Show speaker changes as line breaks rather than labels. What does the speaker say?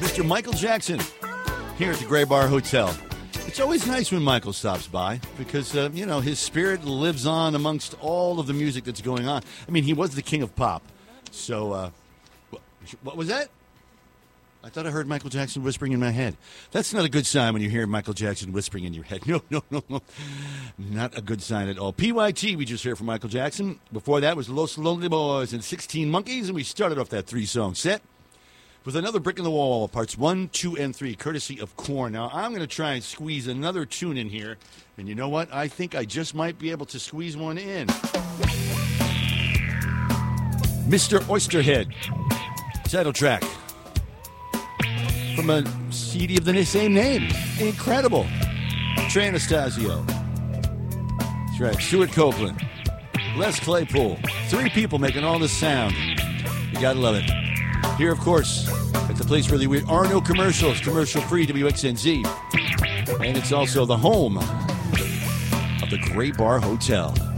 Mr. Michael Jackson here at the Gray Bar Hotel. It's always nice when Michael stops by because, his spirit lives on amongst all of the music that's going on. I mean, he was the king of pop. So, what was that? I thought I heard Michael Jackson whispering in my head. That's not a good sign when you hear Michael Jackson whispering in your head. No. Not a good sign at all. PYT, we just heard from Michael Jackson. Before that was Los Lonely Boys and 16 Monkeys, and we started off that 3-song set with Another Brick in the Wall, parts 1, 2, and 3, courtesy of Korn. Now, I'm going to try and squeeze another tune in here, and you know what? I think I just might be able to squeeze one in. Mr. Oysterhead, title track from a CD of the same name. Incredible. Trey Anastasio. That's right. Stuart Copeland. Les Claypool. 3 people making all this sound. You gotta love it. Here, of course, at the place where there are no commercials, commercial-free WXNZ. And it's also the home of the Gray Bar Hotel.